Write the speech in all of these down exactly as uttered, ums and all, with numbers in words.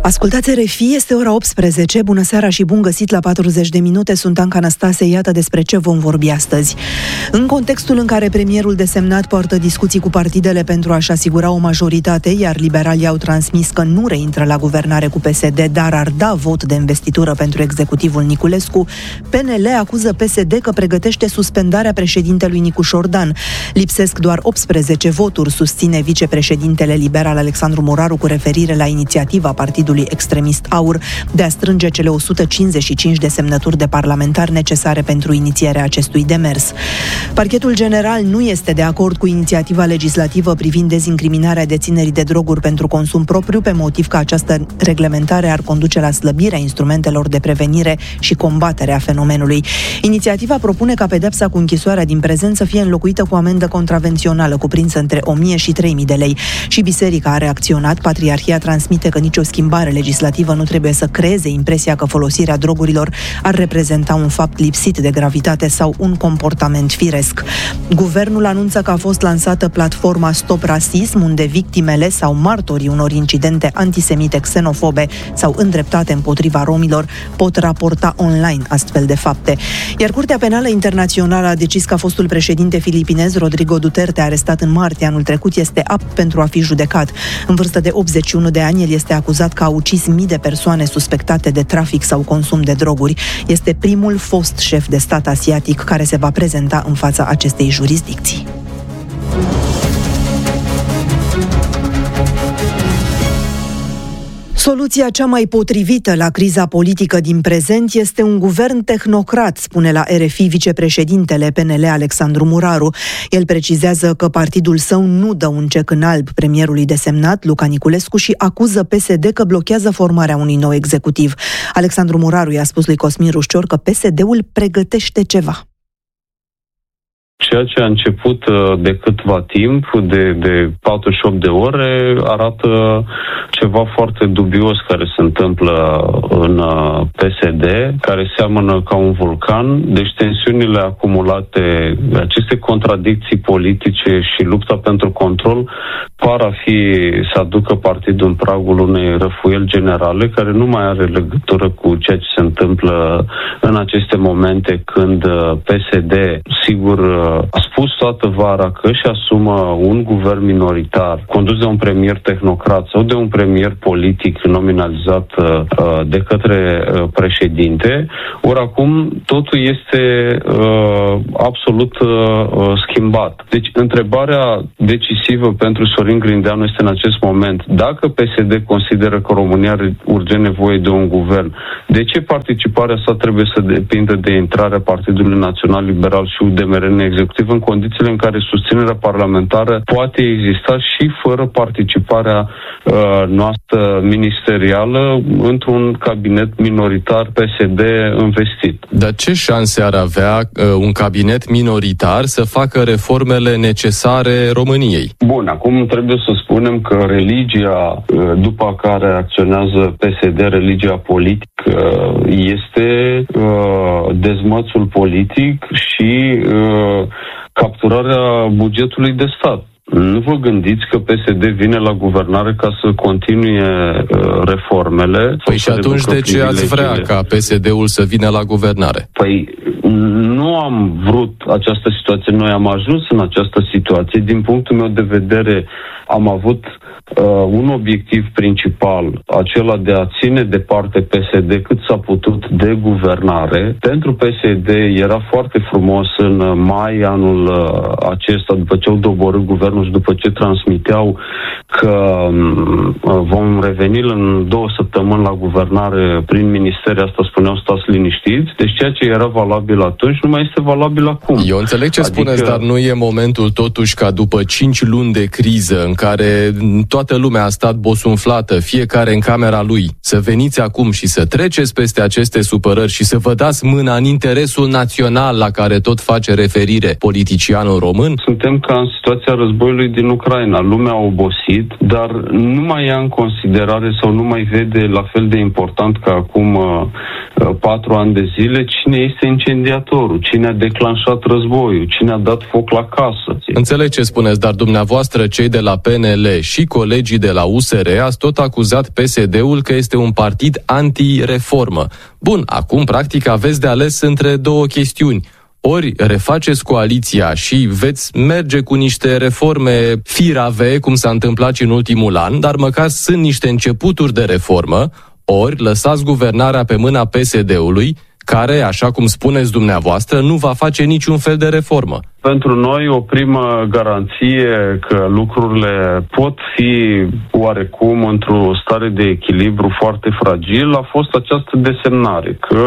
Ascultați R F I, este ora optsprezece. Bună seara și bun găsit la patruzeci de minute. Sunt Anca Năstase, iată despre ce vom vorbi astăzi. În contextul în care premierul desemnat poartă discuții cu partidele pentru a-și asigura o majoritate, iar liberalii au transmis că nu reintră la guvernare cu P S D, dar ar da vot de investitură pentru executivul Niculescu, P N L acuză P S D că pregătește suspendarea președintelui Nicușor Dan. Lipsesc doar optsprezece voturi, susține vicepreședintele liberal Alexandru Muraru cu referire la inițiativa partidului extremist AUR de a strânge cele o sută cincizeci și cinci de semnături de parlamentari necesare pentru inițierea acestui demers. Parchetul general nu este de acord cu inițiativa legislativă privind dezincriminarea deținerii de droguri pentru consum propriu, pe motiv că această reglementare ar conduce la slăbirea instrumentelor de prevenire și combatere a fenomenului. Inițiativa propune ca pedepsa cu închisoarea din prezent să fie înlocuită cu amendă contravențională cuprinsă între o mie și trei mii de lei. Și biserica a reacționat. Patriarhia transmite că nicio schimbare legislativă nu trebuie să creeze impresia că folosirea drogurilor ar reprezenta un fapt lipsit de gravitate sau un comportament firesc. Guvernul anunță că a fost lansată platforma Stop Rasism, unde victimele sau martorii unor incidente antisemite, xenofobe sau îndreptate împotriva romilor pot raporta online astfel de fapte. Iar Curtea Penală Internațională a decis că fostul președinte filipinez Rodrigo Duterte, arestat în martie anul trecut, este apt pentru a fi judecat. În vârstă de optzeci și unu de ani, el este acuzat că a ucis mii de persoane suspectate de trafic sau consum de droguri. Este primul fost șef de stat asiatic care se va prezenta în fața acestei jurisdicții. Soluția cea mai potrivită la criza politică din prezent este un guvern tehnocrat, spune la R F I vicepreședintele P N L Alexandru Muraru. El precizează că partidul său nu dă un cec în alb premierului desemnat, Luca Niculescu, și acuză P S D că blochează formarea unui nou executiv. Alexandru Muraru i-a spus lui Cosmin Rușcior că P S D-ul pregătește ceva. Ceea ce a început de câtva timp, de, de patruzeci și opt de ore, arată ceva foarte dubios care se întâmplă în P S D, care seamănă ca un vulcan. Deci tensiunile acumulate, aceste contradicții politice și lupta pentru control par a fi să aducă partidul în pragul unei răfuieli generale care nu mai are legătură cu ceea ce se întâmplă în aceste momente când P S D, sigur, a spus toată vara că își asumă un guvern minoritar condus de un premier tehnocrat sau de un premier politic nominalizat uh, de către uh, președinte. Ori acum totul este uh, absolut uh, schimbat. Deci întrebarea decisivă pentru Sorin Grindeanu este în acest moment: dacă P S D consideră că România are urgent nevoie de un guvern, de ce participarea sa trebuie să depindă de intrarea Partidului Național Liberal și U D M R în executiv, în condițiile în care susținerea parlamentară poate exista și fără participarea uh, noastră ministerială într-un cabinet minoritar P S D investit? Dar ce șanse ar avea uh, un cabinet minoritar să facă reformele necesare României? Bun, acum trebuie să spunem că religia uh, după care acționează P S D, religia politică, uh, este uh, dezmățul politic și uh, capturarea bugetului de stat. Nu vă gândiți că P S D vine la guvernare ca să continue uh, reformele? Păi și atunci de ce ați vrea ca P S D-ul să vină la guvernare? Păi nu am vrut această situație. Noi am ajuns în această situație. Din punctul meu de vedere, am avut uh, un obiectiv principal, acela de a ține departe P S D cât s-a putut de guvernare. Pentru P S D era foarte frumos în mai anul uh, acesta, după ce au doborât guvernul și după ce transmiteau că uh, vom reveni în două săptămâni la guvernare prin ministerii, asta spuneau, stați liniștiți. Deci ceea ce era valabil atunci nu mai este valabil acum. Eu înțeleg ce adică... spuneți, dar nu e momentul totuși ca după cinci luni de criză în care toată lumea a stat bosunflată, fiecare în camera lui, să veniți acum și să treceți peste aceste supărări și să vă dați mâna în interesul național la care tot face referire politicianul român? Suntem ca în situația războiului din Ucraina. Lumea a obosit, dar nu mai ia în considerare sau nu mai vede la fel de important ca acum uh, patru ani de zile cine este incendiatorul, cine a declanșat războiul, cine a dat foc la casă. Înțeleg ce spuneți, dar dumneavoastră, cei de la P N L și colegii de la U S R ați tot acuzat P S D-ul că este un partid anti-reformă. Bun, acum practic aveți de ales între două chestiuni. Ori refaceți coaliția și veți merge cu niște reforme firave, cum s-a întâmplat și în ultimul an, dar măcar sunt niște începuturi de reformă, ori lăsați guvernarea pe mâna P S D-ului, care, așa cum spuneți dumneavoastră, nu va face niciun fel de reformă. Pentru noi, o primă garanție că lucrurile pot fi oarecum într-o stare de echilibru foarte fragil a fost această desemnare, că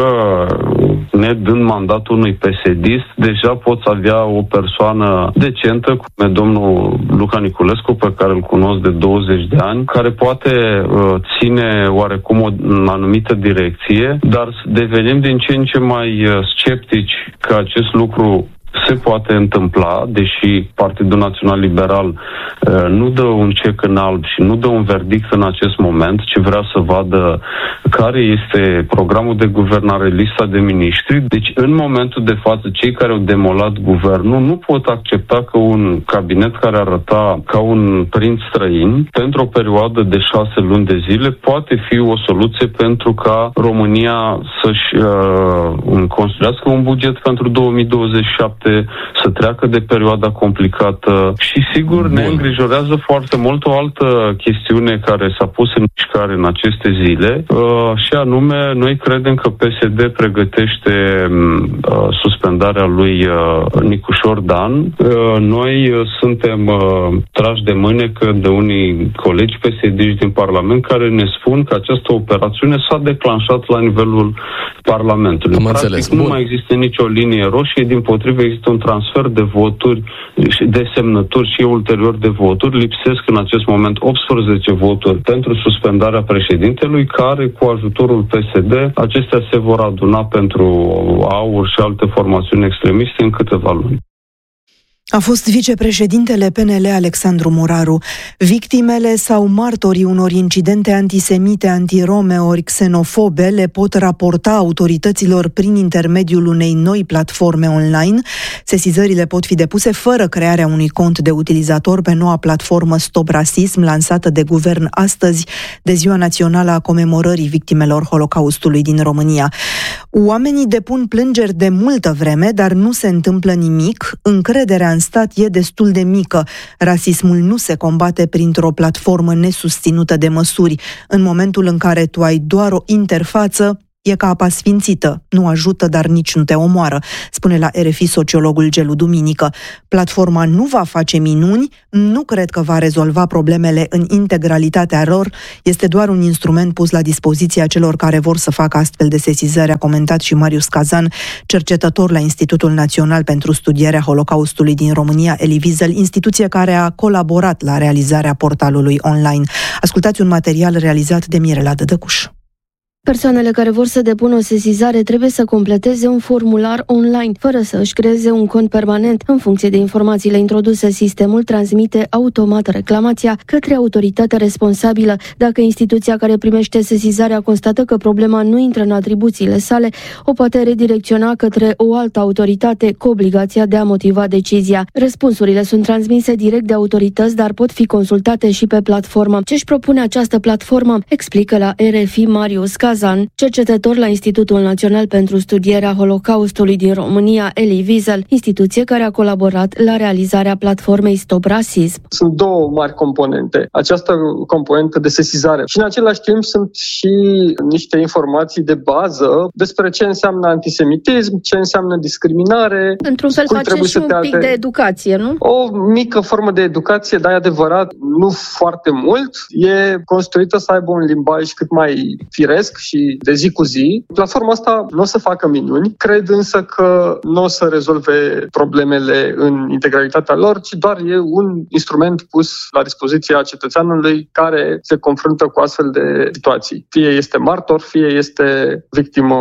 ne dând mandatul unui P S D-ist, deja poți avea o persoană decentă, cum e domnul Luca Niculescu, pe care îl cunosc de douăzeci de ani, care poate uh, ține oarecum o anumită direcție, dar devenim din ce în ce mai sceptici că acest lucru se poate întâmpla, deși Partidul Național Liberal uh, nu dă un cec în alb și nu dă un verdict în acest moment, ci vrea să vadă care este programul de guvernare, lista de miniștri. Deci, în momentul de față, cei care au demolat guvernul nu pot accepta că un cabinet care arăta ca un prinț străin, pentru o perioadă de șase luni de zile, poate fi o soluție pentru ca România să-și uh, construiască un buget pentru două mii douăzeci și șapte, să treacă de perioada complicată și sigur ne îngrijorează foarte mult o altă chestiune care s-a pus în mișcare în aceste zile uh, și anume noi credem că P S D pregătește uh, suspendarea lui uh, Nicușor Dan. Uh, noi uh, suntem uh, trași de mânecă de unii colegi P S D-iști din Parlament care ne spun că această operațiune s-a declanșat la nivelul Parlamentului. Am Practic înțeles. nu Bun. mai există nicio linie roșie, din potrivă există un transfer de voturi și de semnături și ulterior de voturi. Lipsesc în acest moment optsprezece voturi pentru suspendarea președintelui, care cu ajutorul P S D acestea se vor aduna pentru AUR și alte formațiuni extremiste în câteva luni. A fost vicepreședintele P N L Alexandru Moraru. Victimele sau martorii unor incidente antisemite, antirome ori xenofobe le pot raporta autorităților prin intermediul unei noi platforme online. Sesizările pot fi depuse fără crearea unui cont de utilizator pe noua platformă Stop Rasism, lansată de guvern astăzi, de Ziua Națională a Comemorării Victimelor Holocaustului din România. Oamenii depun plângeri de multă vreme, dar nu se întâmplă nimic. Încrederea în stat e destul de mică. Rasismul nu se combate printr-o platformă nesusținută de măsuri. În momentul în care tu ai doar o interfață, e ca apa sfințită. Nu ajută, dar nici nu te omoară, spune la R F I sociologul Gelu Duminică. Platforma nu va face minuni, nu cred că va rezolva problemele în integralitatea lor, este doar un instrument pus la dispoziția celor care vor să facă astfel de sesizări, a comentat și Marius Cazan, cercetător la Institutul Național pentru Studierea Holocaustului din România, Elie Wiesel, instituție care a colaborat la realizarea portalului online. Ascultați un material realizat de Mirela Dădăcuș. Persoanele care vor să depună o sesizare trebuie să completeze un formular online, fără să își creeze un cont permanent. În funcție de informațiile introduse, sistemul transmite automat reclamația către autoritatea responsabilă. Dacă instituția care primește sesizarea constată că problema nu intră în atribuțiile sale, o poate redirecționa către o altă autoritate cu obligația de a motiva decizia. Răspunsurile sunt transmise direct de autorități, dar pot fi consultate și pe platformă. Ce își propune această platformă? Explică la R F I Marius Cazan, cercetător la Institutul Național pentru Studierea Holocaustului din România, Elie Wiesel, instituție care a colaborat la realizarea platformei Stop Rasism. Sunt două mari componente. Această componentă de sesizare și în același timp sunt și niște informații de bază despre ce înseamnă antisemitism, ce înseamnă discriminare. Într-un fel face și un pic de educație, nu? O mică formă de educație, dar e adevărat, nu foarte mult. E construită să aibă un limbaj cât mai firesc și de zi cu zi. Platforma asta nu o să facă minuni, cred însă că nu o să rezolve problemele în integralitatea lor, ci doar e un instrument pus la dispoziția cetățeanului care se confruntă cu astfel de situații. Fie este martor, fie este victimă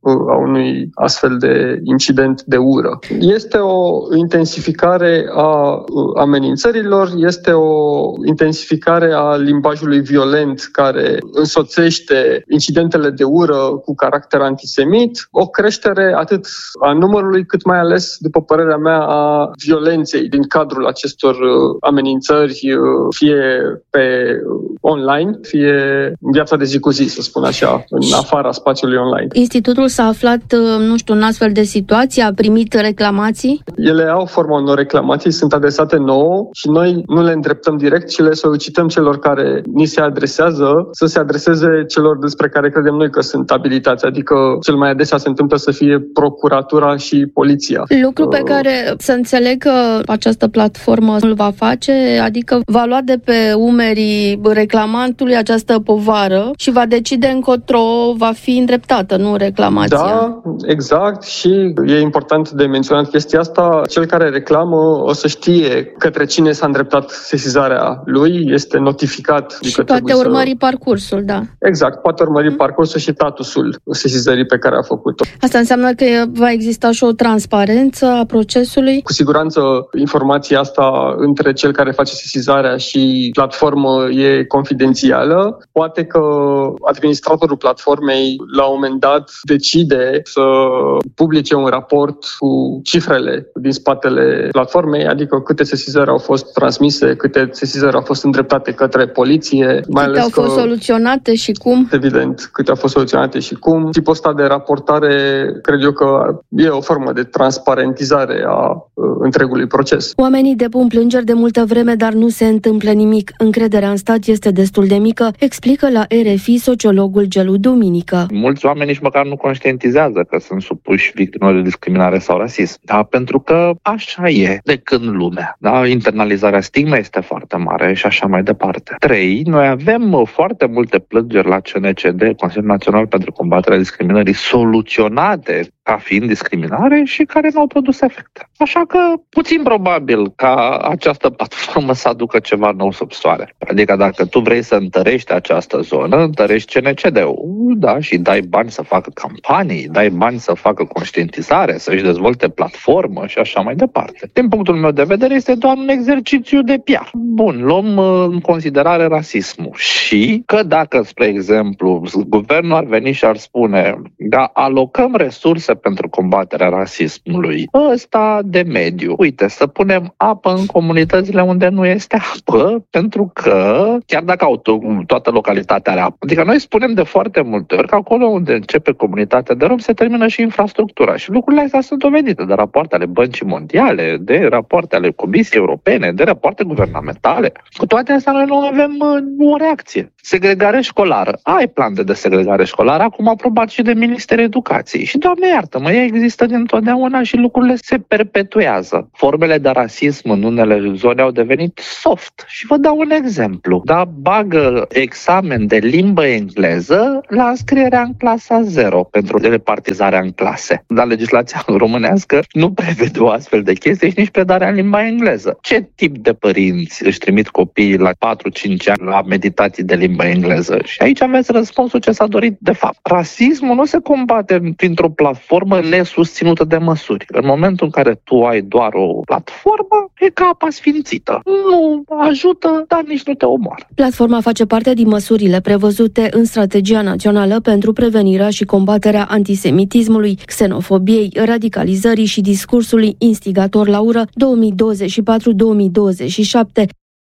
a unui astfel de incident de ură. Este o intensificare a amenințărilor, este o intensificare a limbajului violent care însoțește incidentele de ură cu caracter antisemit, o creștere atât a numărului cât mai ales, după părerea mea, a violenței din cadrul acestor amenințări, fie pe online, fie în viața de zi cu zi, să spun așa, în afara spațiului online. Institutul s-a aflat, nu știu, în astfel de situații, a primit reclamații? Ele au forma unor reclamații, sunt adresate nouă și noi nu le îndreptăm direct, ci le solicităm celor care ni se adresează să se adreseze celor despre care credem noi că sunt abilitați, adică cel mai adesea se întâmplă să fie procuratura și poliția. Lucru pe care să înțeleg că această platformă îl va face, adică va lua de pe umerii reclamantului această povară și va decide încotro va fi îndreptată, nu reclamația. Da, exact, și e important de menționat chestia asta. Cel care reclamă o să știe către cine s-a îndreptat sesizarea lui, este notificat. Și poate urmări să... parcursul, da. Exact, poate urmări mm. parcursul și statusul sesizării pe care a făcut-o. Asta înseamnă că va exista și o transparență a procesului? Cu siguranță informația asta între cel care face sesizarea și platformă e confidențială. Poate că administratorul platformei la un moment dat decide să publice un raport cu cifrele din spatele platformei, adică câte sesizări au fost transmise, câte sesizări au fost îndreptate către poliție. Mai câte ales au fost că, soluționate și cum? Evident, câte au fost soluționate și cum. Tipul ăsta de raportare, cred eu că e o formă de transparentizare a uh, întregului proces. Oamenii depun plângeri de multă vreme, dar nu se întâmplă nimic. Încrederea în stat este destul de mică, explică la R F I sociologul Gelu Duminică. Mulți oameni nici măcar nu conștientizează că sunt supuși victimelor de discriminare sau rasism. Da? Pentru că așa e de când lumea. Da? Internalizarea stigmei este foarte mare și așa mai departe. Trei, noi avem foarte multe plângeri la C N C D, Consiliul Național pentru Combaterea Discriminării, soluționate ca fiind discriminare și care nu au produs efecte. Așa că puțin probabil ca această platformă să aducă ceva nou sub soare. Adică dacă tu vrei să întărești această zonă, întărești C N C D-ul, da, și dai bani să facă campanii, dai bani să facă conștientizare, să-și dezvolte platformă și așa mai departe. Din punctul meu de vedere este doar un exercițiu de P R. Bun, luăm în considerare rasismul și că dacă, spre exemplu, guvernul ar veni și ar spune da, alocăm resurse pentru combaterea rasismului, ăsta de mediu. Uite, să punem apă în comunitățile unde nu este apă, pentru că chiar dacă au to- toată localitatea are apă. Adică noi spunem de foarte multe ori că acolo unde începe comunitatea de romi se termină și infrastructura. Și lucrurile astea sunt dovedite de rapoarte ale Băncii Mondiale, de rapoarte ale Comisiei Europene, de rapoarte guvernamentale. Cu toate astea noi nu avem uh, o reacție. Segregare școlară. Ai plan de desegregare școlară, acum aprobat și de Ministerul Educației. Și Doamne iartă-mă, ea există dintotdeauna și lucrurile se perpetuează. Formele de rasism în unele zone au devenit soft. Și vă dau un exemplu. Da, bagă examen de limbă engleză la înscrierea în clasa zero pentru repartizarea în clase. Dar legislația românească nu prevede o astfel de chestie și nici predarea în limba engleză. Ce tip de părinți își trimit copiii la patru cinci ani la meditații de limbă engleză? Și aici aveți răspunsul ce s-a dorit de fapt. Rasismul nu se combate printr-o platformă nesusținută de măsuri. În momentul în care tu ai doar o platformă, e ca apa sfințită. Nu ajută, dar nici nu te omoară. Platforma face parte din măsurile prevăzute în Strategia Națională pentru prevenirea și combaterea antisemitismului, xenofobiei, radicalizării și discursului instigator la ură două mii douăzeci și patru două mii douăzeci și șapte.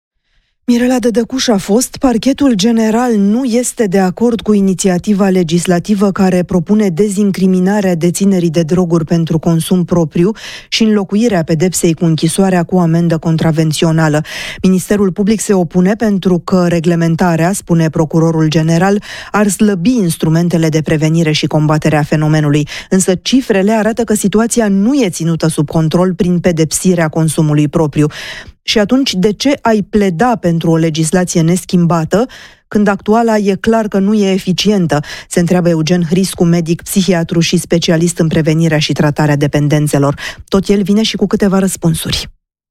Mirela Dădăcuș a fost. Parchetul general nu este de acord cu inițiativa legislativă care propune dezincriminarea deținerii de droguri pentru consum propriu și înlocuirea pedepsei cu închisoarea cu amendă contravențională. Ministerul Public se opune pentru că reglementarea, spune procurorul general, ar slăbi instrumentele de prevenire și combatere a fenomenului. Însă cifrele arată că situația nu e ținută sub control prin pedepsirea consumului propriu. Și atunci, de ce ai pleda pentru o legislație neschimbată, când actuala e clar că nu e eficientă? Se întreabă Eugen Hriscu, medic, psihiatru și specialist în prevenirea și tratarea dependențelor. Tot el vine și cu câteva răspunsuri.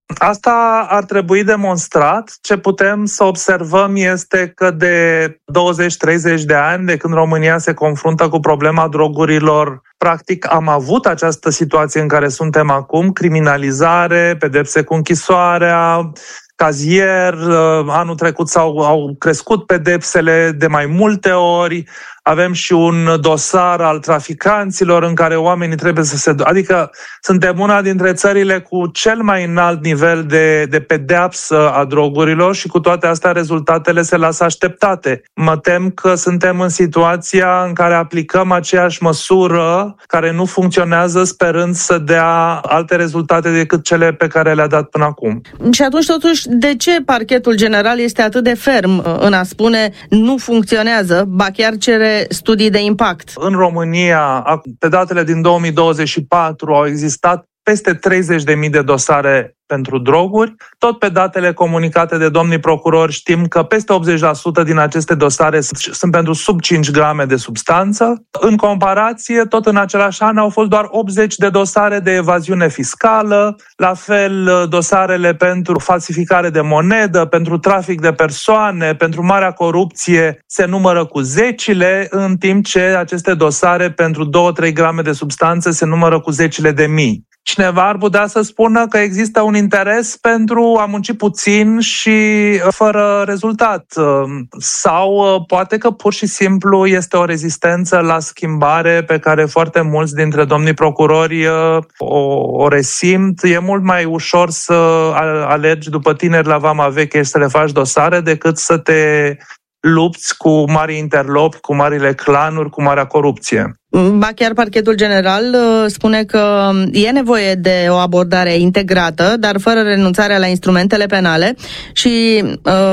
Asta ar trebui demonstrat. Ce putem să observăm este că de douăzeci treizeci de ani, de când România se confruntă cu problema drogurilor, practic am avut această situație în care suntem acum, criminalizare, pedepse cu închisoarea, cazier, anul trecut s-au, au crescut pedepsele de mai multe ori, avem și un dosar al traficanților în care oamenii trebuie să se... Adică suntem una dintre țările cu cel mai înalt nivel de, de pedeapsă a drogurilor și cu toate astea rezultatele se lasă așteptate. Mă tem că suntem în situația în care aplicăm aceeași măsură care nu funcționează sperând să dea alte rezultate decât cele pe care le-a dat până acum. Și atunci totuși de ce Parchetul General este atât de ferm în a spune nu funcționează, ba chiar cere studii de impact? În România, pe datele din două mii douăzeci și patru, au existat peste treizeci de mii de dosare pentru droguri. Tot pe datele comunicate de domnii procurori știm că peste optzeci la sută din aceste dosare sunt pentru sub cinci grame de substanță. În comparație, tot în același an au fost doar optzeci de dosare de evaziune fiscală, la fel dosarele pentru falsificare de monedă, pentru trafic de persoane, pentru marea corupție se numără cu zecile, în timp ce aceste dosare pentru două trei grame de substanță se numără cu zecile de mii. Cineva ar putea să spună că există un interes pentru a munci puțin și fără rezultat. Sau poate că pur și simplu este o rezistență la schimbare pe care foarte mulți dintre domnii procurori o, o resimt. E mult mai ușor să alergi după tineri la vama veche și să le faci dosare decât să te lupți cu mari interlopi, cu marile clanuri, cu marea corupție. Ba chiar Parchetul General spune că e nevoie de o abordare integrată, dar fără renunțarea la instrumentele penale și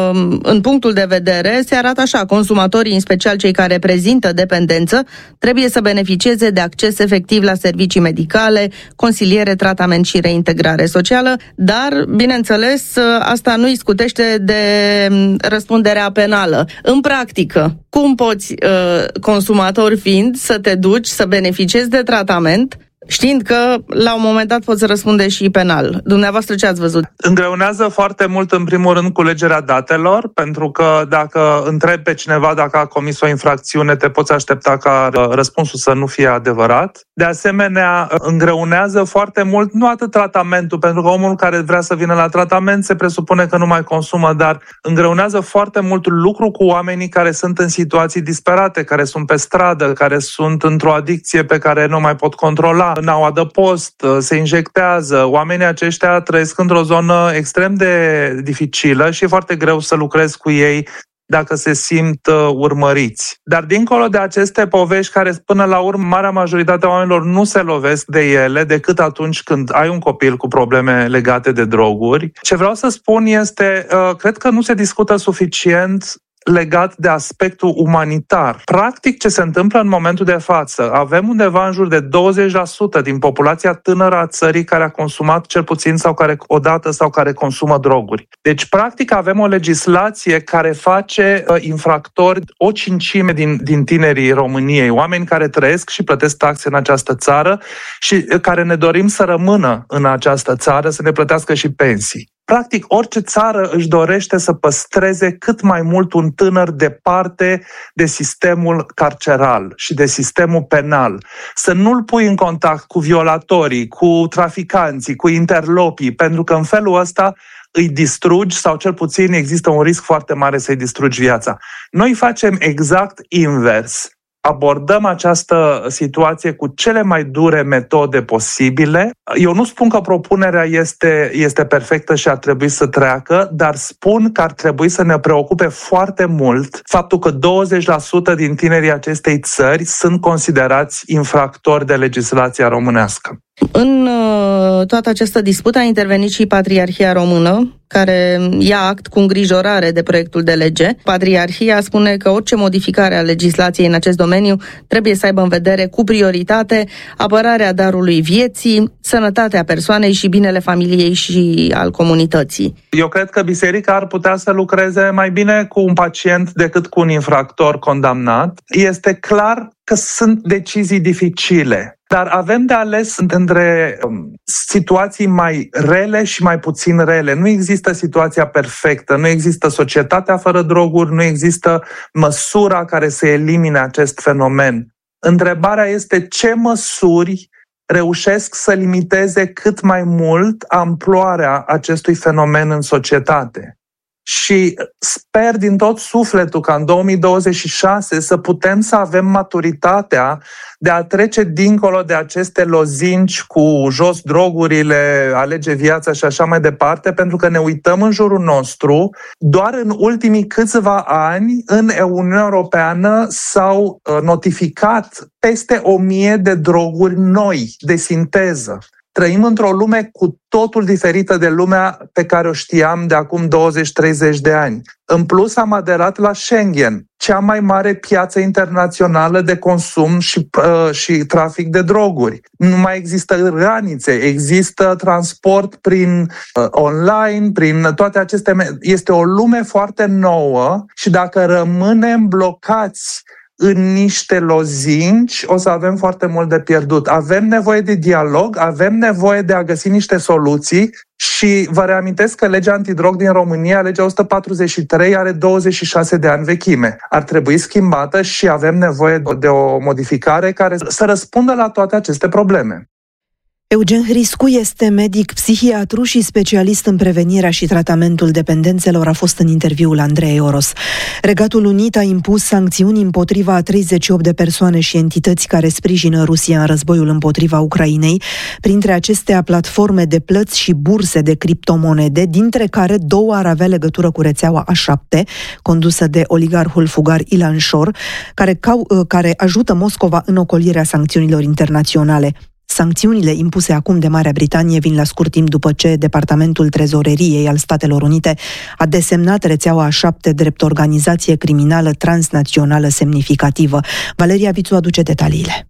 în punctul de vedere se arată așa: consumatorii, în special cei care prezintă dependență, trebuie să beneficieze de acces efectiv la servicii medicale, consiliere, tratament și reintegrare socială, dar, bineînțeles, asta nu îi scutește de răspunderea penală. În practică, cum poți, consumator fiind, să te duci să beneficiezi de tratament, știind că la un moment dat poți răspunde și penal? Dumneavoastră ce ați văzut? Îngreunează foarte mult, în primul rând, culegerea datelor, pentru că dacă întrebi pe cineva dacă a comis o infracțiune, te poți aștepta ca răspunsul să nu fie adevărat. De asemenea, îngreunează foarte mult, nu atât tratamentul, pentru că omul care vrea să vină la tratament se presupune că nu mai consumă, dar îngreunează foarte mult lucru cu oamenii care sunt în situații disperate, care sunt pe stradă, care sunt într-o adicție pe care nu mai pot controla, n-au adăpost, se injectează. Oamenii aceștia trăiesc într-o zonă extrem de dificilă și e foarte greu să lucrezi cu ei dacă se simt urmăriți. Dar dincolo de aceste povești care până la urmă marea majoritate a oamenilor nu se lovesc de ele decât atunci când ai un copil cu probleme legate de droguri, ce vreau să spun este, cred că nu se discută suficient legat de aspectul umanitar. Practic, ce se întâmplă în momentul de față? Avem undeva în jur de douăzeci la sută din populația tânără a țării care a consumat cel puțin sau care odată sau care consumă droguri. Deci, practic, avem o legislație care face uh, infractori o cincime din, din tinerii României, oameni care trăiesc și plătesc taxe în această țară și uh, care ne dorim să rămână în această țară, să ne plătească și pensii. Practic, orice țară își dorește să păstreze cât mai mult un tânăr departe de sistemul carceral și de sistemul penal. Să nu-l pui în contact cu violatorii, cu traficanții, cu interlopii, pentru că în felul ăsta îi distrugi sau cel puțin există un risc foarte mare să-i distrugi viața. Noi facem exact invers. Abordăm această situație cu cele mai dure metode posibile. Eu nu spun că propunerea este, este perfectă și ar trebui să treacă, dar spun că ar trebui să ne preocupe foarte mult faptul că douăzeci la sută din tinerii acestei țări sunt considerați infractori de legislația românească. În uh, toată această dispută a intervenit și Patriarhia Română, care ia act cu îngrijorare de proiectul de lege. Patriarhia spune că orice modificare a legislației în acest domeniu trebuie să aibă în vedere cu prioritate apărarea darului vieții, sănătatea persoanei și binele familiei și al comunității. Eu cred că biserica ar putea să lucreze mai bine cu un pacient decât cu un infractor condamnat. Este clar că sunt decizii dificile. Dar avem de ales între um, situații mai rele și mai puțin rele. Nu există situația perfectă, nu există societatea fără droguri, nu există măsura care să elimine acest fenomen. Întrebarea este ce măsuri reușesc să limiteze cât mai mult amploarea acestui fenomen în societate. Și sper din tot sufletul ca în două mii douăzeci și șase să putem să avem maturitatea de a trece dincolo de aceste lozinci cu jos drogurile, alege viața și așa mai departe, pentru că ne uităm în jurul nostru. Doar în ultimii câțiva ani în Uniunea Europeană s-au notificat peste o mie de droguri noi, de sinteză. Trăim într-o lume cu totul diferită de lumea pe care o știam de acum douăzeci treizeci de ani. În plus, am aderat la Schengen, cea mai mare piață internațională de consum și, uh, și trafic de droguri. Nu mai există granițe, există transport prin uh, online, prin toate aceste... Este o lume foarte nouă și dacă rămânem blocați în niște lozinci, o să avem foarte mult de pierdut. Avem nevoie de dialog, avem nevoie de a găsi niște soluții și vă reamintesc că legea antidrog din România, legea o sută patruzeci și trei, are douăzeci și șase de ani vechime. Ar trebui schimbată și avem nevoie de o modificare care să răspundă la toate aceste probleme. Eugen Hriscu este medic psihiatru și specialist în prevenirea și tratamentul dependențelor. A fost în interviul Andrei Oros. Regatul Unit a impus sancțiuni împotriva a treizeci și opt de persoane și entități care sprijină Rusia în războiul împotriva Ucrainei, printre acestea platforme de plăți și burse de criptomonede, dintre care două ar avea legătură cu rețeaua A șapte, condusă de oligarhul fugar Ilan Shor, care, cau, care ajută Moscova în ocolirea sancțiunilor internaționale. Sancțiunile impuse acum de Marea Britanie vin la scurt timp după ce Departamentul Trezoreriei al Statelor Unite a desemnat rețeaua A șapte drept organizație criminală transnațională semnificativă. Valeria Vițu aduce detaliile.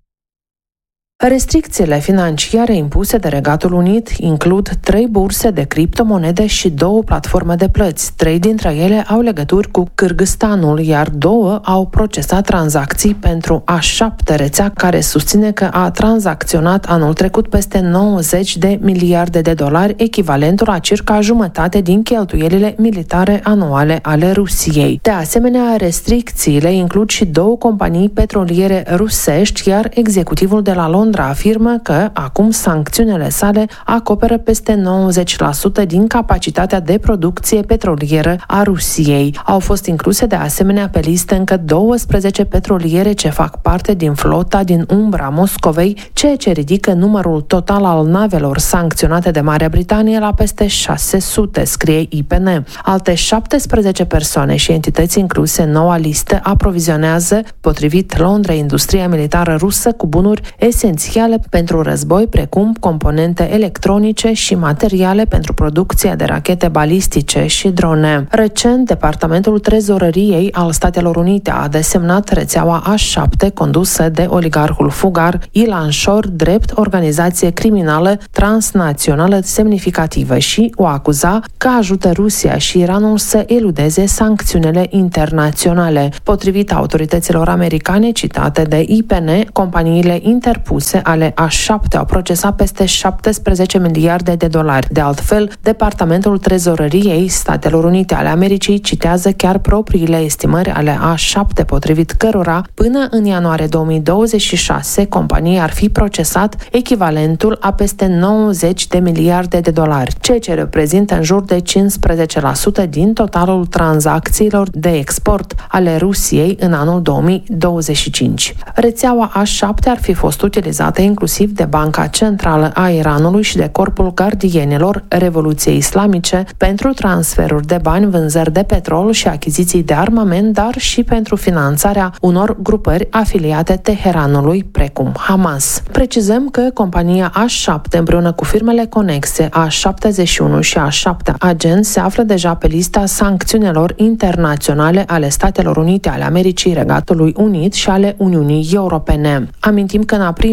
Restricțiile financiare impuse de Regatul Unit includ trei burse de criptomonede și două platforme de plăți. Trei dintre ele au legături cu Kârgâzstanul, iar două au procesat tranzacții pentru A șapte, rețea care susține că a tranzacționat anul trecut peste nouăzeci de miliarde de dolari, echivalentul la circa jumătate din cheltuielile militare anuale ale Rusiei. De asemenea, restricțiile includ și două companii petroliere rusești, iar executivul de la Londra afirmă că acum sancțiunile sale acoperă peste nouăzeci la sută din capacitatea de producție petrolieră a Rusiei. Au fost incluse de asemenea pe listă încă douăsprezece petroliere ce fac parte din flota din umbra Moscovei, ceea ce ridică numărul total al navelor sancționate de Marea Britanie la peste șase sute, scrie I P N. Alte șaptesprezece persoane și entități incluse în noua listă aprovizionează, potrivit Londrei, industria militară rusă cu bunuri esențiale pentru război, precum componente electronice și materiale pentru producția de rachete balistice și drone. Recent, Departamentul Trezoreriei al Statelor Unite a desemnat rețeaua A șapte, condusă de oligarhul fugar Ilan Shor, drept organizație criminală transnațională semnificativă și o acuza că ajută Rusia și Iranul să eludeze sancțiunile internaționale. Potrivit autorităților americane citate de I P N, companiile interpuse ale A șapte au procesat peste șaptesprezece miliarde de dolari. De altfel, Departamentul Trezoreriei Statelor Unite ale Americii citează chiar propriile estimări ale A șapte, potrivit cărora, până în ianuarie două mii douăzeci și șase, compania ar fi procesat echivalentul a peste nouăzeci de miliarde de dolari, ceea ce reprezintă în jur de cincisprezece la sută din totalul tranzacțiilor de export ale Rusiei în anul două mii douăzeci și cinci. Rețeaua A șapte ar fi fost utilizată inclusiv de Banca Centrală a Iranului și de Corpul Gardienilor Revoluției Islamice pentru transferuri de bani, vânzări de petrol și achiziții de armament, dar și pentru finanțarea unor grupări afiliate Teheranului, precum Hamas. Precizăm că compania A șapte, împreună cu firmele conexe A șaptezeci și unu și A șapte Agent, se află deja pe lista sancțiunilor internaționale ale Statelor Unite ale Americii, Regatului Unit și ale Uniunii Europene. Amintim că în aprilie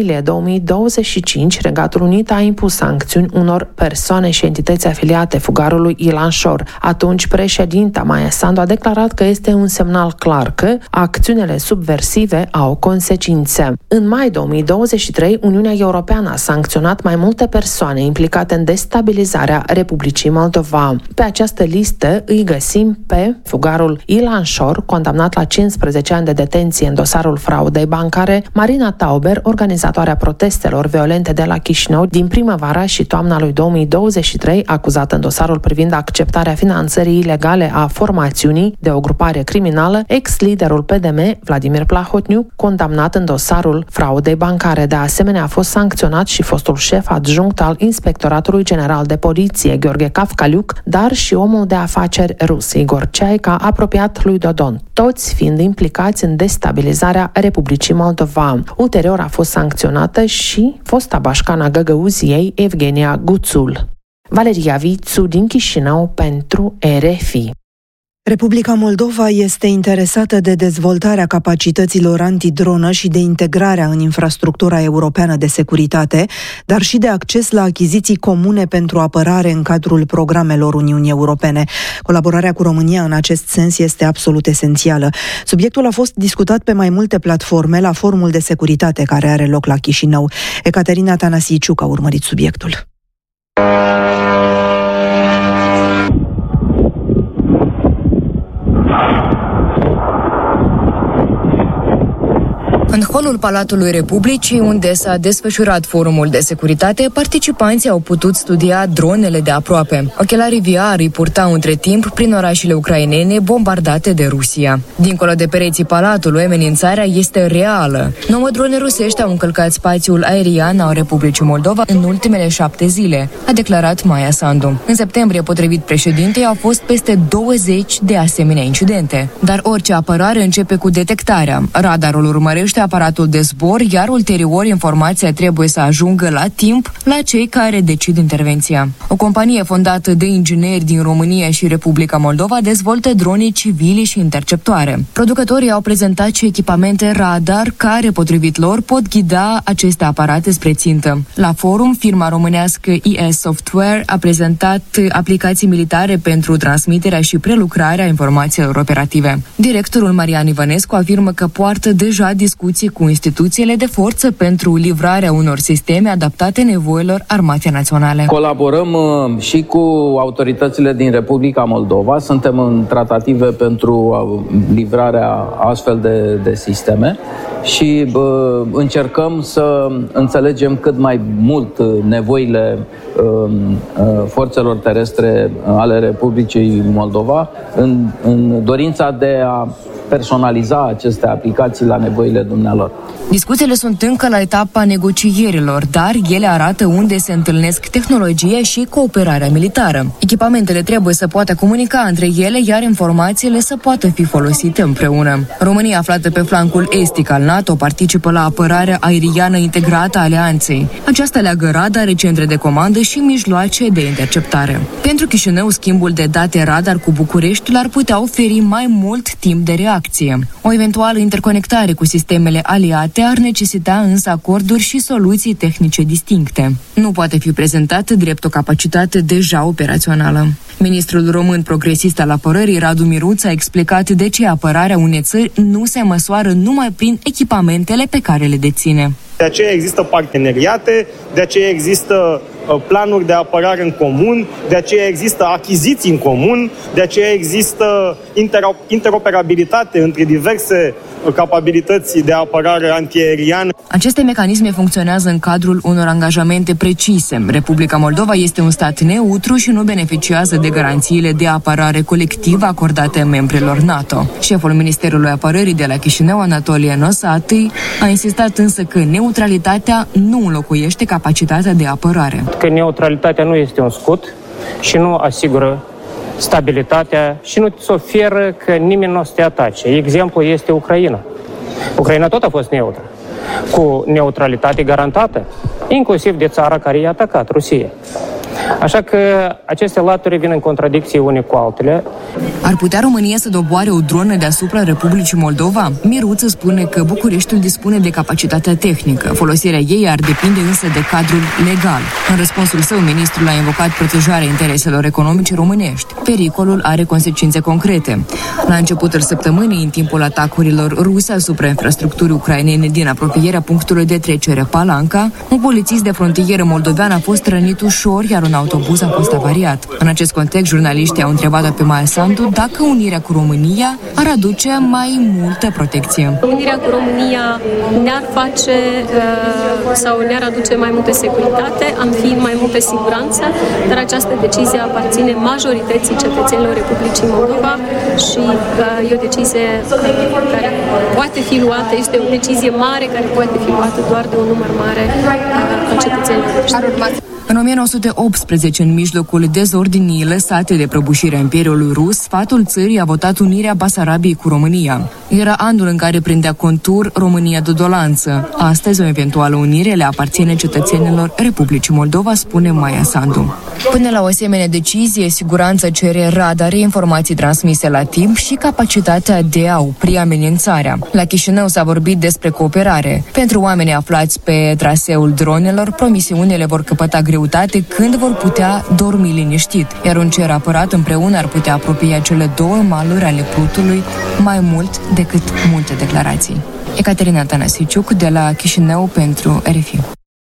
aprilie două mii douăzeci și cinci, Regatul Unit a impus sancțiuni unor persoane și entități afiliate fugarului Ilan Shor. Atunci, președinta Maia Sandu a declarat că este un semnal clar că acțiunile subversive au consecințe. În mai două mii douăzeci și trei, Uniunea Europeană a sancționat mai multe persoane implicate în destabilizarea Republicii Moldova. Pe această listă îi găsim pe fugarul Ilan Shor, condamnat la cincisprezece ani de detenție în dosarul fraudei bancare, Marina Tauber, organizatoarea protestelor violente de la Chișinău din primăvara și toamna lui două mii douăzeci și trei, acuzată în dosarul privind acceptarea finanțării ilegale a formațiunii de o grupare criminală, ex-liderul P D M, Vladimir Plahotniuc, condamnat în dosarul fraudei bancare. De asemenea, a fost sancționat și fostul șef adjunct al Inspectoratului General de Poliție, Gheorghe Cafcaliuc, dar și omul de afaceri rus, Igor Ceaica, apropiat lui Dodon, toți fiind implicați în destabilizarea Republicii Moldova. Ulterior a fost sancționată și fosta bașcana Găgăuziei, Evgenia Guțul. Valeria Vițu din Chișinău pentru R F I. Republica Moldova este interesată de dezvoltarea capacităților antidronă și de integrarea în infrastructura europeană de securitate, dar și de acces la achiziții comune pentru apărare în cadrul programelor Uniunii Europene. Colaborarea cu România în acest sens este absolut esențială. Subiectul a fost discutat pe mai multe platforme la Forumul de Securitate care are loc la Chișinău. Ecaterina Tanasiciuc a urmărit subiectul. În holul Palatului Republicii, unde s-a desfășurat forumul de securitate, participanții au putut studia dronele de aproape. Ochelarii V R îi purtau între timp prin orașele ucrainene bombardate de Rusia. Dincolo de pereții Palatului, amenințarea este reală. Nouă drone rusești au încălcat spațiul aerian al Republicii Moldova în ultimele șapte zile, a declarat Maia Sandu. În septembrie, potrivit președintei, au fost peste douăzeci de asemenea incidente. Dar orice apărare începe cu detectarea. Radarul urmărește aparatul de zbor, iar ulterior informația trebuie să ajungă la timp la cei care decid intervenția. O companie fondată de ingineri din România și Republica Moldova dezvoltă drone civile și interceptoare. Producătorii au prezentat și echipamente radar care, potrivit lor, pot ghida aceste aparate spre țintă. La forum, firma românească I S Software a prezentat aplicații militare pentru transmiterea și prelucrarea informațiilor operative. Directorul Marian Ivănescu afirmă că poartă deja discuții cu instituțiile de forță pentru livrarea unor sisteme adaptate nevoilor Armatei Naționale. Colaborăm uh, și cu autoritățile din Republica Moldova. Suntem în tratative pentru uh, livrarea astfel de, de sisteme și uh, încercăm să înțelegem cât mai mult uh, nevoile uh, uh, forțelor terestre ale Republicii Moldova în, în dorința de a personaliza aceste aplicații la nevoile dumnealor. Discuțiile sunt încă la etapa negocierilor, dar ele arată unde se întâlnesc tehnologia și cooperarea militară. Echipamentele trebuie să poată comunica între ele, iar informațiile să poată fi folosite împreună. România, aflată pe flancul estic al NATO, participă la apărarea aeriană integrată a alianței. Aceasta leagă radare, centre de comandă și mijloace de interceptare. Pentru Chișinău, schimbul de date radar cu București l-ar putea oferi mai mult timp de reacție. O eventuală interconectare cu sistemele aliate ar necesita însă acorduri și soluții tehnice distincte. Nu poate fi prezentată drept o capacitate deja operațională. Ministrul român progresist al apărării, Radu Miruț, a explicat de ce apărarea unei țări nu se măsoară numai prin echipamentele pe care le deține. De aceea există parteneriate, de aceea există planuri de apărare în comun, de aceea există achiziții în comun, de aceea există interoperabilitate între diverse capabilități de apărare antiaeriană. Aceste mecanisme funcționează în cadrul unor angajamente precise. Republica Moldova este un stat neutru și nu beneficiază de garanțiile de apărare colectivă acordate membrilor NATO. Șeful Ministerului Apărării de la Chișinău, Anatolie Nosati, a insistat însă că neutralitatea nu înlocuiește capacitatea de apărare. Că neutralitatea nu este un scut și nu asigură stabilitatea și nu îți oferă că nimeni nu o să te atace. Exemplu este Ucraina. Ucraina tot a fost neutră, cu neutralitate garantată, inclusiv de țara care i-a atacat, Rusia. Așa că aceste laturi vin în contradicție unii cu altele. Ar putea România să doboare o dronă deasupra Republicii Moldova? Miruță spune că Bucureștiul dispune de capacitatea tehnică. Folosirea ei ar depinde însă de cadrul legal. În răspunsul său, ministrul a invocat protejarea intereselor economice românești. Pericolul are consecințe concrete. La începutul săptămânii, în timpul atacurilor ruse asupra infrastructurii ucrainene din apropierea punctului de trecere Palanca, un polițist de frontieră moldovean a fost rănit ușor, iar un autobuz a fost avariat. În acest context, jurnaliștii au întrebat pe Maia Sandu dacă unirea cu România ar aduce mai multă protecție. Unirea cu România ne-ar face uh, sau ne-ar aduce mai multă securitate, am fi în mai multă siguranță, dar această decizie aparține majorității cetățenilor Republicii Moldova și uh, e o decizie care poate fi luată, este o decizie mare care poate fi luată doar de un număr mare uh, al cetățenilor. În o mie nouă sute optsprezece, în mijlocul dezordinii lăsate de prăbușirea Imperiului Rus, sfatul țării a votat unirea Basarabiei cu România. Era anul în care prindea contur România Dodolanță. Astăzi, o eventuală unire le aparține cetățenilor Republicii Moldova, spune Maia Sandu. Până la o asemenea decizie, siguranța cere radare, informații transmise la timp și capacitatea de a opri amenințarea. La Chișinău s-a vorbit despre cooperare. Pentru oamenii aflați pe traseul dronelor, promisiunile vor căpăta greutate când vor putea dormi liniștit, iar un cer apărat împreună ar putea apropia cele două maluri ale Prutului mai mult decât multe declarații. Ecaterina Tănăsiciuc de la Chișinău pentru R F I.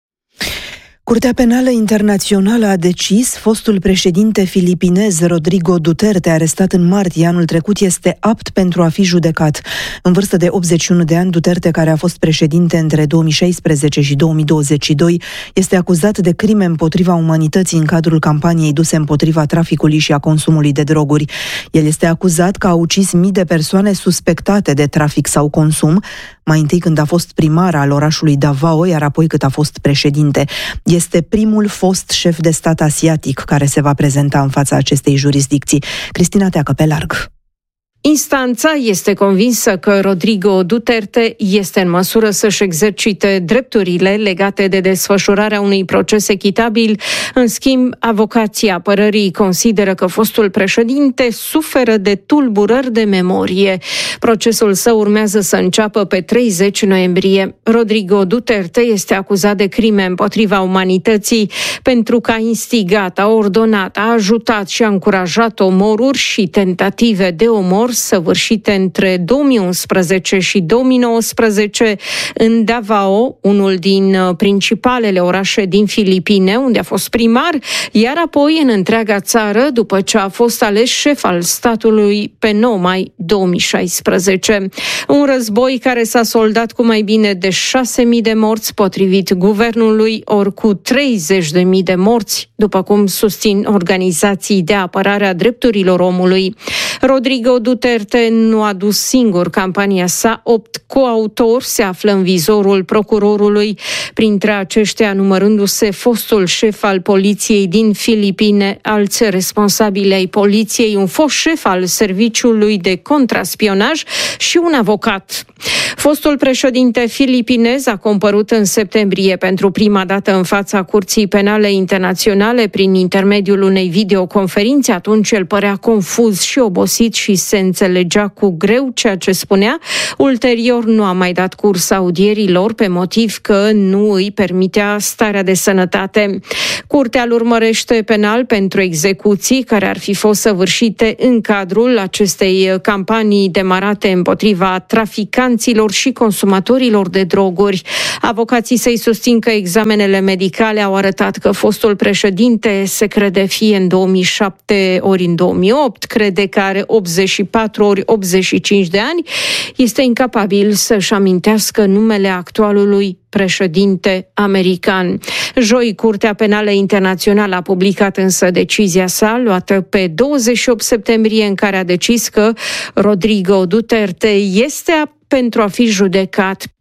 Curtea Penală Internațională a decis fostul președinte filipinez Rodrigo Duterte, arestat în martie anul trecut, este apt pentru a fi judecat. În vârstă de optzeci și unu de ani, Duterte, care a fost președinte între două mii șaisprezece și două mii douăzeci și doi, este acuzat de crime împotriva umanității în cadrul campaniei duse împotriva traficului și a consumului de droguri. El este acuzat că a ucis mii de persoane suspectate de trafic sau consum, mai întâi când a fost primar al orașului Davao, iar apoi cât a fost președinte. Este primul fost șef de stat asiatic care se va prezenta în fața acestei jurisdicții. Cristina Teacă pe larg. Instanța este convinsă că Rodrigo Duterte este în măsură să-și exercite drepturile legate de desfășurarea unui proces echitabil. În schimb, avocații apărării consideră că fostul președinte suferă de tulburări de memorie. Procesul său urmează să înceapă pe treizeci noiembrie. Rodrigo Duterte este acuzat de crime împotriva umanității pentru că a instigat, a ordonat, a ajutat și a încurajat omoruri și tentative de omor săvârșite între două mii unsprezece și două mii nouăsprezece în Davao, unul din principalele orașe din Filipine, unde a fost primar, iar apoi în întreaga țară, după ce a fost ales șef al statului pe nouă mai două mii șaisprezece. Un război care s-a soldat cu mai bine de șase mii de morți, potrivit guvernului, ori cu treizeci de mii de morți, după cum susțin organizații de apărare a drepturilor omului. Rodrigo Duterte nu a dus singur campania sa, opt coautori se află în vizorul procurorului, printre aceștia numărându-se fostul șef al poliției din Filipine, alți responsabili ai poliției, un fost șef al serviciului de contraspionaj și un avocat. Fostul președinte filipinez a compărut în septembrie pentru prima dată în fața Curții Penale Internaționale prin intermediul unei videoconferințe. Atunci el părea confuz și obosit și se înțelegea cu greu ceea ce spunea. Ulterior nu a mai dat curs audierilor pe motiv că nu îi permitea starea de sănătate. Curtea îl urmărește penal pentru execuții care ar fi fost săvârșite în cadrul acestei campanii demarate împotriva traficanților și consumatorilor de droguri. Avocații săi susțin că examenele medicale au arătat că fostul președinte se crede fie în două mii șapte ori în două mii opt, crede că are optzeci și patru ori optzeci și cinci de ani, este incapabil să-și amintească numele actualului președinte american. Joi, Curtea Penală Internațională a publicat însă decizia sa, luată pe douăzeci și opt septembrie, în care a decis că Rodrigo Duterte este apt pentru a fi judecat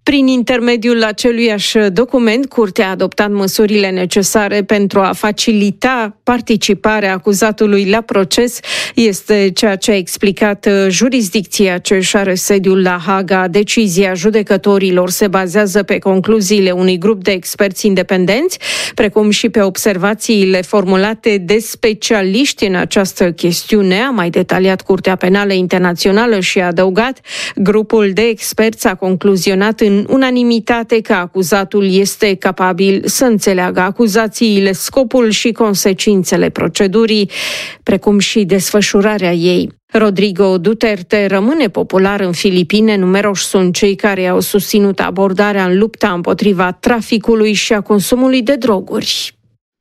Prin intermediul aceluiași document, Curtea a adoptat măsurile necesare pentru a facilita participarea acuzatului la proces. Este ceea ce a explicat jurisdicția ce își are sediul la Haga. Decizia judecătorilor se bazează pe concluziile unui grup de experți independenți, precum și pe observațiile formulate de specialiști în această chestiune, a mai detaliat Curtea Penală Internațională și a adăugat: grupul de experți a concluzionat în unanimitate că acuzatul este capabil să înțeleagă acuzațiile, scopul și consecințele procedurii, precum și desfășurarea ei. Rodrigo Duterte rămâne popular în Filipine. Numeroși sunt cei care au susținut abordarea în lupta împotriva traficului și a consumului de droguri.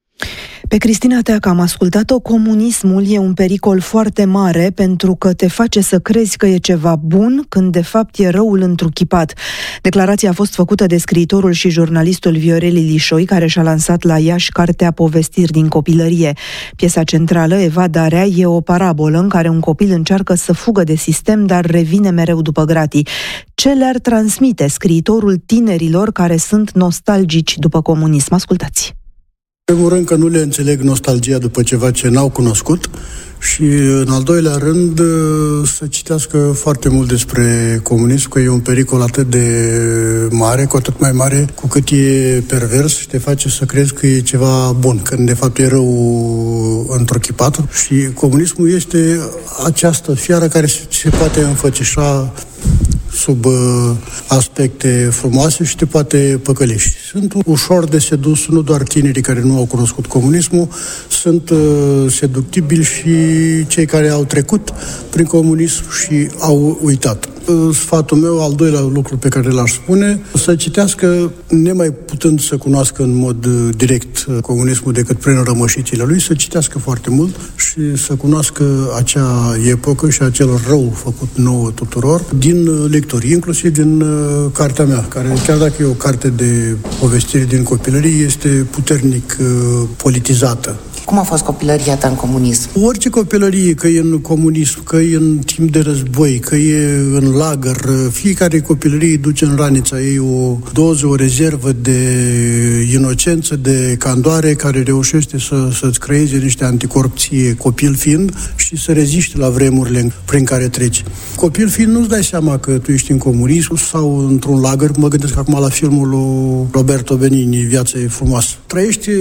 Pe Cristina Teacă am ascultat-o. Comunismul e un pericol foarte mare pentru că te face să crezi că e ceva bun când de fapt e răul întruchipat. Declarația a fost făcută de scriitorul și jurnalistul Vioreli Lișoi, care și-a lansat la Iași cartea Povestiri din copilărie. Piesa centrală, Evadarea, e o parabolă în care un copil încearcă să fugă de sistem, dar revine mereu după gratii. Ce le-ar transmite scriitorul tinerilor care sunt nostalgici după comunism? Ascultați! În primul rând că nu le înțeleg nostalgia după ceva ce n-au cunoscut și, în al doilea rând, să citească foarte mult despre comunism, că e un pericol atât de mare, cu atât mai mare cu cât e pervers și te face să crezi că e ceva bun, când de fapt e rău întruchipat. Și comunismul este această fiară care se poate înfățișa sub uh, aspecte frumoase și te poate păcălești. Sunt ușor de sedus, nu doar tinerii care nu au cunoscut comunismul, sunt uh, seductibili și cei care au trecut prin comunism și au uitat. Uh, sfatul meu, al doilea lucru pe care l-aș spune, să citească, nemai putând să cunoască în mod uh, direct uh, comunismul decât prin rămășițile lui, să citească foarte mult și să cunoască acea epocă și acel rău făcut nouă tuturor din uh, lecturi, inclusiv din uh, cartea mea, care, chiar dacă e o carte de povestiri din copilărie, este puternic uh, politizată. Cum a fost copilăria ta în comunism? Orice copilărie, că e în comunism, că e în timp de război, că e în lagăr, fiecare copilărie duce în ranița ei o doză, o rezervă de inocență, de candoare, care reușește să, să-ți creeze niște anticorupție copil fiind și să reziști la vremurile prin care treci. Copil fiind, nu-ți dai seama că tu ești în comunism sau într-un lagăr. Mă gândesc acum la filmul lui Roberto Benigni, Viața e frumoasă. Trăiești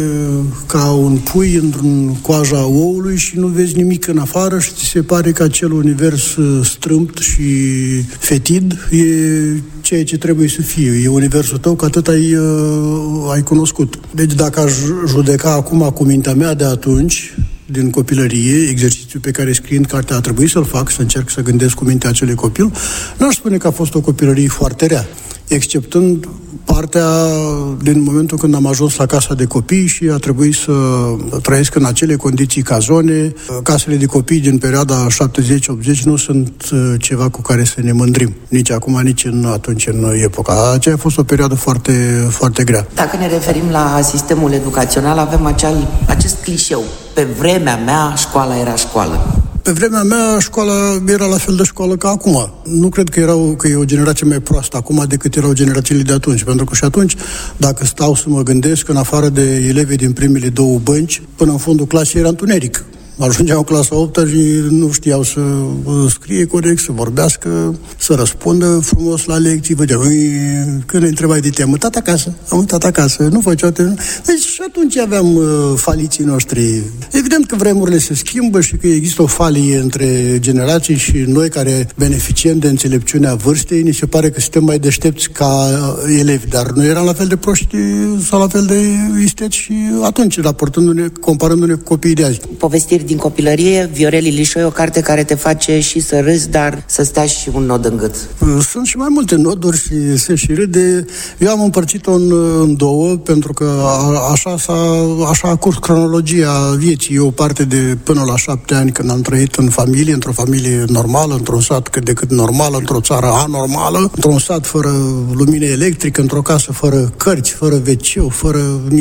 ca un pui într-un coaja oului și nu vezi nimic în afară și ți se pare că acel univers strâmt și fetid e ceea ce trebuie să fie. E universul tău, că atât ai, uh, ai cunoscut. Deci dacă aș judeca acum cu mintea mea de atunci, din copilărie, exercițiul pe care scriind cartea a trebuit să-l fac, să încerc să gândesc cu mintea acelui copil, n-aș spune că a fost o copilărie foarte rea, exceptând partea din momentul când am ajuns la casa de copii și a trebuit să trăiesc în acele condiții ca zone. Casele de copii din perioada șaptezeci optzeci nu sunt ceva cu care să ne mândrim, nici acum, nici în atunci, în epoca. Aceea a fost o perioadă foarte, foarte grea. Dacă ne referim la sistemul educațional, avem acel, acest clișeu. Pe vremea mea, școala era școală. Pe vremea mea, școala era la fel de școală ca acum. Nu cred că, erau, că e o generație mai proastă acum decât erau generațiile de atunci. Pentru că și atunci, dacă stau să mă gândesc, în afară de elevii din primele două bănci, până în fundul clasei era întuneric. Ajungeau în clasa a opta și nu știau să scrie corect, să vorbească, să răspundă frumos la lecții. Vedeau, când îi întrebai de temă, tata acasă, am uitat acasă, nu făceau temă. Deci și atunci aveam uh, faliții noștri. Evident că vremurile se schimbă și că există o falie între generații și noi care beneficiem de înțelepciunea vârstei, ni se pare că suntem mai deștepți ca elevi, dar noi eram la fel de proști sau la fel de isteți și atunci, raportându-ne, comparându-ne cu copiii de azi. Povestiri din copilărie, Vioreli Lișoi, o carte care te face și să râzi, dar să stea și un nod în gât. Sunt și mai multe noduri și se și râde. Eu am împărțit-o în, în două, pentru că a, așa, s-a, așa a curs cronologia vieții. E o parte de până la șapte ani, când am trăit în familie, într-o familie normală, într-un sat cât de cât normal, într-o țară anormală, într-un sat fără lumină electrică, într-o casă fără cărți, fără ve ce, fără nimic.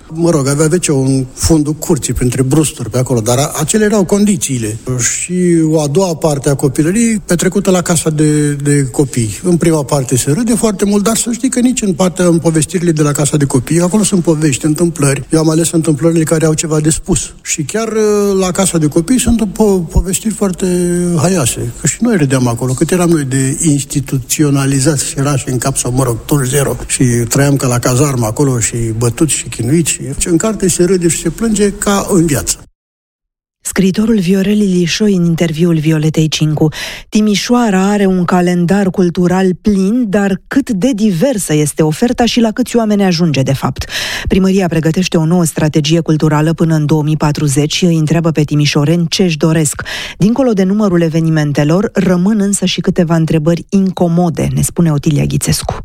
Mă rog, avea ve ce-ul în fundul curții, printre brusturi pe acolo, dar acele erau condițiile. Și o a doua parte a copilării petrecută la casa de, de copii. În prima parte se râde foarte mult, dar să știi că nici în partea, în povestirile de la casa de copii, acolo sunt povești, întâmplări. Eu am ales întâmplările care au ceva de spus. Și chiar la casa de copii sunt po- povestiri foarte haioase. Că și noi râdeam acolo, cât eram noi de instituționalizați și era și în cap sau, mă rog, tur zero. Și trăiam ca la cazarmă acolo și bătuți și chinuiți. Și în carte se râde și se plânge ca în viață. Scriitorul Viorel Ilișoi în interviul Violetei Cincu. Timișoara are un calendar cultural plin, dar cât de diversă este oferta și la câți oameni ajunge de fapt. Primăria pregătește o nouă strategie culturală până în două mii patruzeci și îi întreabă pe timișoreni ce își doresc. Dincolo de numărul evenimentelor, rămân însă și câteva întrebări incomode, ne spune Otilia Ghițescu.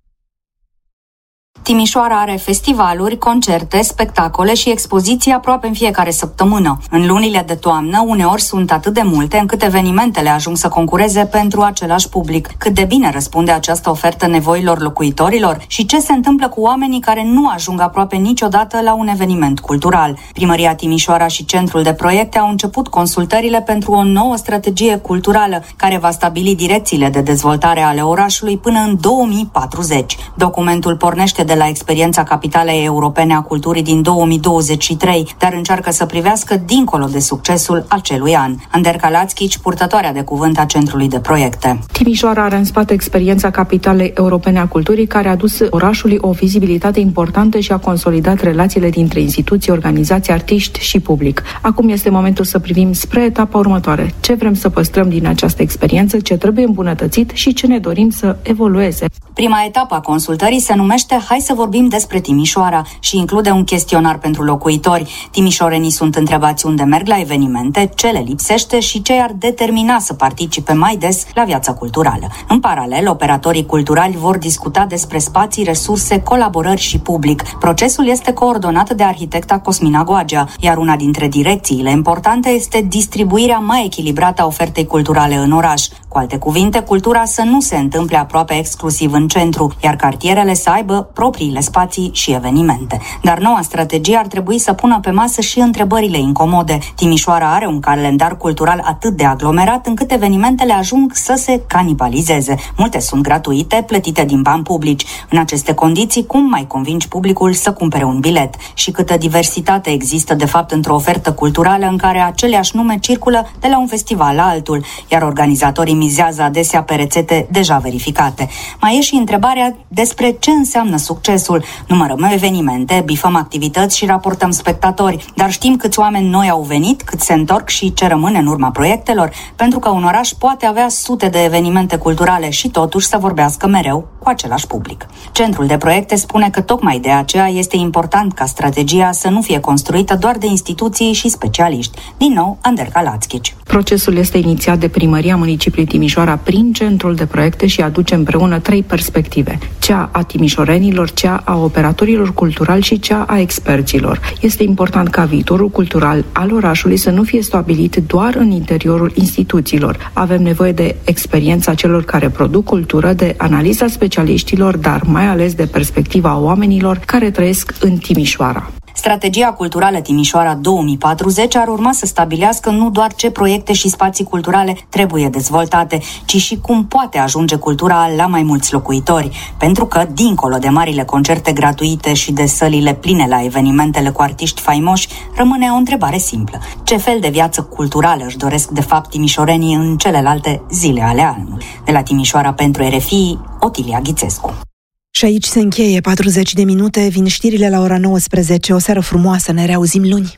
Timișoara are festivaluri, concerte, spectacole și expoziții aproape în fiecare săptămână. În lunile de toamnă, uneori sunt atât de multe încât evenimentele ajung să concureze pentru același public. Cât de bine răspunde această ofertă nevoilor locuitorilor și ce se întâmplă cu oamenii care nu ajung aproape niciodată la un eveniment cultural. Primăria Timișoara și Centrul de Proiecte au început consultările pentru o nouă strategie culturală care va stabili direcțiile de dezvoltare ale orașului până în două mii patruzeci. Documentul pornește de de la experiența Capitalei Europene a Culturii din două mii douăzeci și trei, dar încearcă să privească dincolo de succesul acelui an. Anderca Lațchici, purtătoarea de cuvânt a Centrului de Proiecte. Timișoara are în spate experiența Capitalei Europene a Culturii, care a adus orașului o vizibilitate importantă și a consolidat relațiile dintre instituții, organizații, artiști și public. Acum este momentul să privim spre etapa următoare. Ce vrem să păstrăm din această experiență, ce trebuie îmbunătățit și ce ne dorim să evolueze. Prima etapă a consultării se numește Hai să vorbim despre Timișoara și include un chestionar pentru locuitori. Timișorenii sunt întrebați unde merg la evenimente, ce le lipsește și ce i-ar determina să participe mai des la viața culturală. În paralel, operatorii culturali vor discuta despre spații, resurse, colaborări și public. Procesul este coordonat de arhitecta Cosmina Goagea, iar una dintre direcțiile importante este distribuirea mai echilibrată a ofertei culturale în oraș. Cu alte cuvinte, cultura să nu se întâmple aproape exclusiv în centru, iar cartierele să aibă propriile spații și evenimente. Dar noua strategie ar trebui să pună pe masă și întrebările incomode. Timișoara are un calendar cultural atât de aglomerat încât evenimentele ajung să se canibalizeze. Multe sunt gratuite, plătite din bani publici. În aceste condiții, cum mai convingi publicul să cumpere un bilet? Și câtă diversitate există de fapt într-o ofertă culturală în care aceleași nume circulă de la un festival la altul, iar organizatorii mizează adesea pe rețete deja verificate. Mai e și întrebarea despre ce înseamnă succesul. Numărăm evenimente, bifăm activități și raportăm spectatori, dar știm câți oameni noi au venit, cât se întorc și ce rămâne în urma proiectelor, pentru că un oraș poate avea sute de evenimente culturale și totuși să vorbească mereu cu același public. Centrul de Proiecte spune că tocmai de aceea este important ca strategia să nu fie construită doar de instituții și specialiști. Din nou, Anderca Lațchici. Procesul este inițiat de Primăria Municipiului Timișoara prin Centrul de Proiecte și aduce împreună trei perspective: cea a timișorenilor, cea a operatorilor culturali și cea a experților. Este important ca viitorul cultural al orașului să nu fie stabilit doar în interiorul instituțiilor. Avem nevoie de experiența celor care produc cultură, de analiza specialiștilor, dar mai ales de perspectiva oamenilor care trăiesc în Timișoara. Strategia culturală Timișoara două mii patruzeci ar urma să stabilească nu doar ce proiecte și spații culturale trebuie dezvoltate, ci și cum poate ajunge cultura la mai mulți locuitori. Pentru că, dincolo de marile concerte gratuite și de sălile pline la evenimentele cu artiști faimoși, rămâne o întrebare simplă. Ce fel de viață culturală își doresc de fapt timișorenii în celelalte zile ale anului? De la Timișoara pentru R F I, Otilia Ghițescu. Și aici se încheie patruzeci de minute, vin știrile la ora nouăsprezece. O seară frumoasă, ne reauzim luni.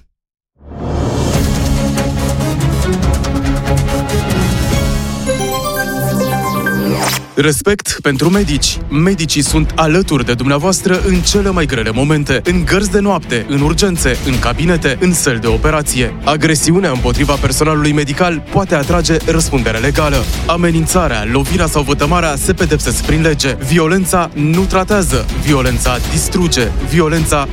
Respect pentru medici. Medicii sunt alături de dumneavoastră în cele mai grele momente, în gărzi de noapte, în urgențe, în cabinete, în săli de operație. Agresiunea împotriva personalului medical poate atrage răspundere legală. Amenințarea, lovirea sau vătămarea se pedepsesc prin lege. Violența nu tratează, violența distruge, violența